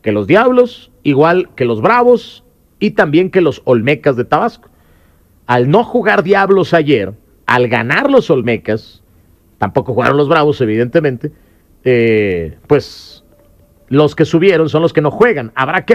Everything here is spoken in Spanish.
que los Diablos, igual que los Bravos y también que los Olmecas de Tabasco. Al no jugar Diablos ayer, al ganar los Olmecas, tampoco jugaron los Bravos, evidentemente, pues los que subieron son los que no juegan. Habrá que